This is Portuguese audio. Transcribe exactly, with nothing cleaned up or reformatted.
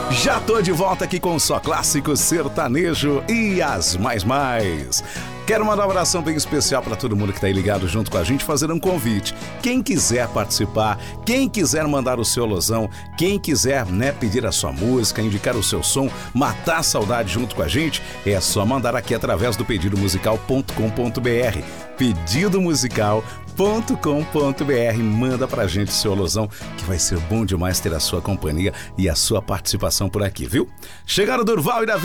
Já tô de volta aqui com o Só Clássico Sertanejo e as mais mais. Quero mandar um abração bem especial para todo mundo que tá aí ligado junto com a gente, fazendo um convite. Quem quiser participar, quem quiser mandar o seu alusão, quem quiser, né, pedir a sua música, indicar o seu som, matar a saudade junto com a gente, é só mandar aqui através do pedido musical ponto com ponto br. pedido musical ponto com ponto br. Manda pra gente o seu alusão, que vai ser bom demais ter a sua companhia e a sua participação por aqui, viu? Chegaram Durval e Davi.